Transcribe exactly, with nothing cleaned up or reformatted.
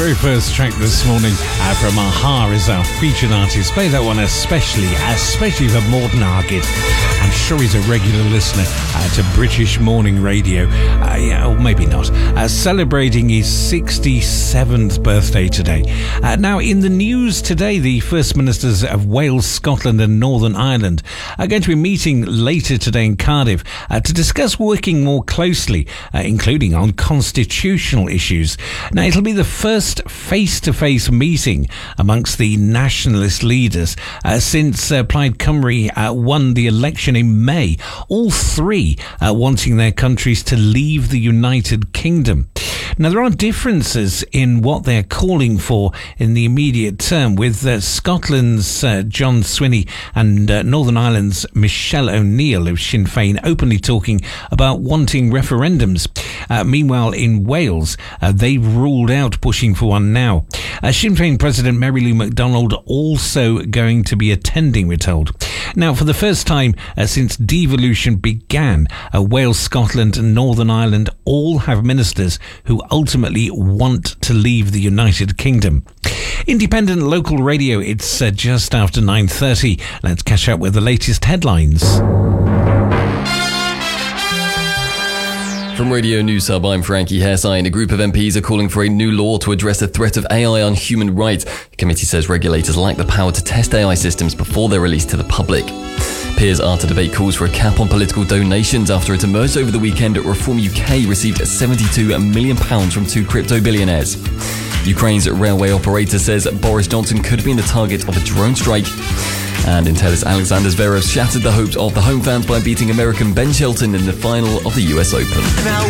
very first track this morning uh, from Aha is our featured artist. Play that one especially, especially for Morten Hargit. I'm sure he's a regular listener uh, to British morning radio. Uh, yeah, or maybe not. Uh, celebrating his sixty-seventh birthday today. Uh, now, in the news today, the First Ministers of Wales, Scotland and Northern Ireland are going to be meeting later today in Cardiff uh, to discuss working more closely, uh, including on constitutional issues. Now, it'll be the first face-to-face meeting amongst the nationalist leaders uh, since uh, Plaid Cymru uh, won the election in May, all three uh, wanting their countries to leave the United Kingdom. Now, there are differences in what they're calling for in the immediate term, with uh, Scotland's uh, John Swinney and uh, Northern Ireland's Michelle O'Neill of Sinn Féin openly talking about wanting referendums. Uh, meanwhile, in Wales, uh, they've ruled out pushing for one now. Uh, Sinn Féin President Mary Lou McDonald also going to be attending, we're told. Now, for the first time uh, since devolution began, uh, Wales, Scotland and Northern Ireland all have ministers who ultimately want to leave the United Kingdom. Independent local radio, it's uh, just after nine thirty. Let's catch up with the latest headlines. From Radio News Hub, I'm Frankie Hesine. A group of M Ps are calling for a new law to address the threat of A I on human rights. The committee says regulators lack the power to test A I systems before they're released to the public. Peers are to debate calls for a cap on political donations after it emerged over the weekend that Reform U K received seventy-two million pounds from two crypto billionaires. Ukraine's railway operator says Boris Johnson could have been the target of a drone strike. And in tennis, Alexander Zverev shattered the hopes of the home fans by beating American Ben Shelton in the final of the U S Open. Now